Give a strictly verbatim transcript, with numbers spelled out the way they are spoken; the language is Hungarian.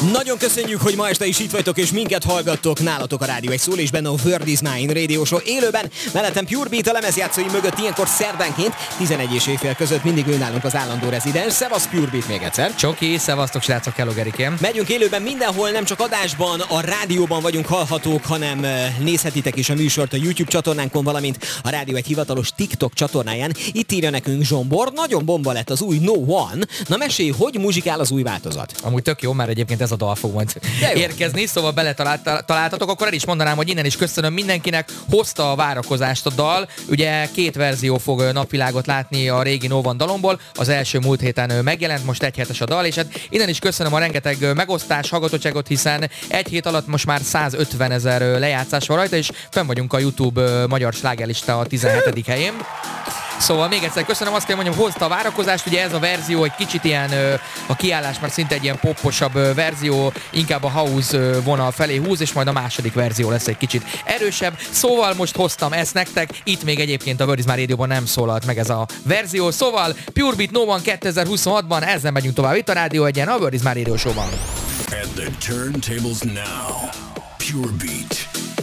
Nagyon köszönjük, hogy ma este is itt vagytok és minket hallgattok. Nálatok a rádió egy szól és benne a Word is Mine Radio Show élőben. Mellettem Pure Beat a lemezjátszói mögött ilyenkor szerdánként tizenegy és éjfél között mindig ő nálunk az állandó rezidens. Szevasz Pure Beat még egyszer. Csoki, szevasztok srácok, hello Gerikém. Megyünk élőben mindenhol, nem csak adásban, a rádióban vagyunk hallhatók, hanem nézhetitek is a műsort a YouTube csatornánkon, valamint a rádió egy hivatalos TikTok csatornáján. Itt írja nekünk Zsombor, nagyon bomba lett az új No One. Na mesélj, hogy muzsikál az új változat? Amúgy tök jó, mert egyébként ez a dal fog majd érkezni, szóval beletaláltatok, akkor el is mondanám, hogy innen is köszönöm mindenkinek, hozta a várakozást a dal, ugye két verzió fog napvilágot látni a régi No One dalomból, az első múlt héten megjelent, most egy hetes a dal, és hát innen is köszönöm a rengeteg megosztás, hallgatottságot, hiszen egy hét alatt most már százötven ezer lejátszás van rajta, és fenn vagyunk a YouTube magyar slágerlista a tizenhetedik helyén. Szóval még egyszer köszönöm, azt kell mondjam, hozta a várakozást, ugye ez a verzió egy kicsit ilyen, a kiállás már szinte egy ilyen popposabb verzió, inkább a house vonal felé húz, és majd a második verzió lesz egy kicsit erősebb. Szóval most hoztam ezt nektek, itt még egyébként a Word is Mine Radio-ban nem szólalt meg ez a verzió, szóval Pure Beat No One kétezer-huszonhatban, ezzel megyünk tovább itt a Rádió egyen, a Word is Mine Radio Show-ban. At the turntables now, Pure Beat.